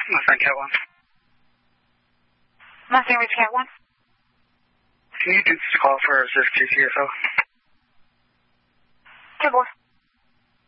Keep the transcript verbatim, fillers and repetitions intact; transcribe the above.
Mustang Cat one. Mustang Ridge Cat one. Can you do this call for zero two T S O? Two boys.